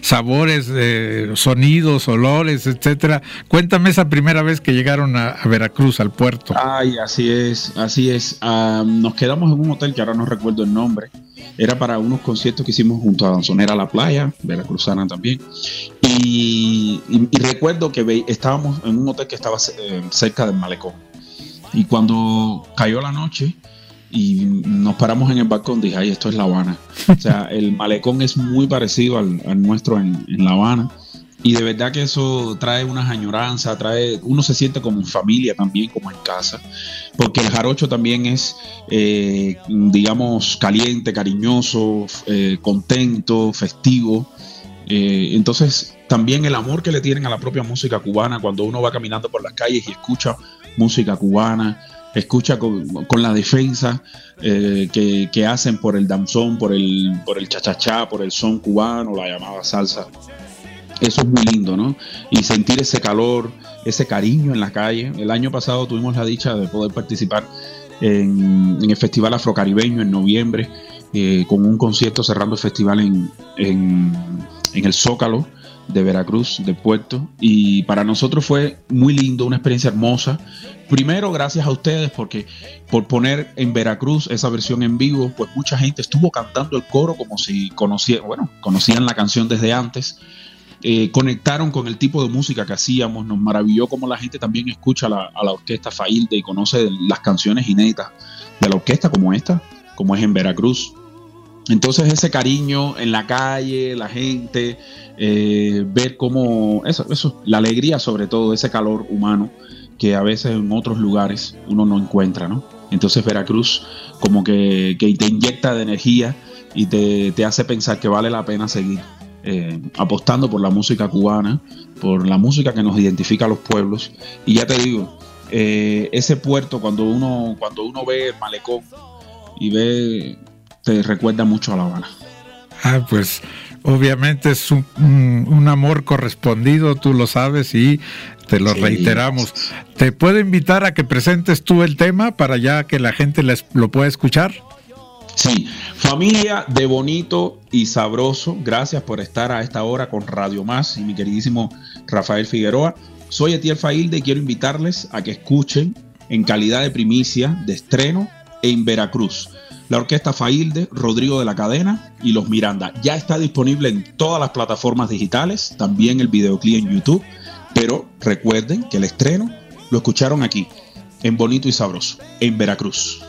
sabores, sonidos, olores, etcétera. Cuéntame esa primera vez que llegaron a Veracruz, al puerto. Ay, así es. Nos quedamos en un hotel que ahora no recuerdo el nombre. Era para unos conciertos que hicimos junto a Danzonera La Playa, veracruzana también. Y recuerdo que estábamos en un hotel que estaba cerca del malecón. Y cuando cayó la noche y nos paramos en el balcón, dije, ay, esto es La Habana. O sea, el malecón es muy parecido al nuestro en La Habana. Y de verdad que eso trae unas añoranzas, uno se siente como en familia también, como en casa, porque el jarocho también es, digamos, caliente, cariñoso, contento, festivo. Entonces, también el amor que le tienen a la propia música cubana, cuando uno va caminando por las calles y escucha música cubana, escucha con la defensa que hacen por el danzón, por el cha-cha-cha, por el son cubano, la llamada salsa. Eso es muy lindo, ¿no? Y sentir ese calor, ese cariño en la calle. El año pasado tuvimos la dicha de poder participar en el Festival Afrocaribeño en noviembre, con un concierto cerrando el festival en el Zócalo de Veracruz, de Puerto. Y para nosotros fue muy lindo, una experiencia hermosa. Primero, gracias a ustedes, porque por poner en Veracruz esa versión en vivo, pues mucha gente estuvo cantando el coro como si conocían la canción desde antes. Conectaron con el tipo de música que hacíamos. Nos maravilló cómo la gente también escucha a la orquesta Failde y conoce las canciones inéditas de la orquesta como esta, como es en Veracruz. Entonces ese cariño en la calle, la gente, ver cómo eso, la alegría, sobre todo ese calor humano que a veces en otros lugares uno no encuentra, ¿no? Entonces Veracruz como que te inyecta de energía y te hace pensar que vale la pena seguir apostando por la música cubana, por la música que nos identifica a los pueblos. Y ya te digo, ese puerto, cuando uno ve el malecón y te recuerda mucho a La Habana. Pues obviamente es un amor correspondido, tú lo sabes y te lo reiteramos. ¿Te puedo invitar a que presentes tú el tema para ya que la gente lo pueda escuchar? Sí, familia de Bonito y Sabroso, gracias por estar a esta hora con Radio Más y mi queridísimo Rafael Figueroa. Soy Etiel Failde y quiero invitarles a que escuchen en calidad de primicia, de estreno, en Veracruz, la Orquesta Failde, Rodrigo de la Cadena y Los Miranda. Ya está disponible en todas las plataformas digitales, también el videoclip en YouTube, pero recuerden que el estreno lo escucharon aquí, en Bonito y Sabroso, en Veracruz.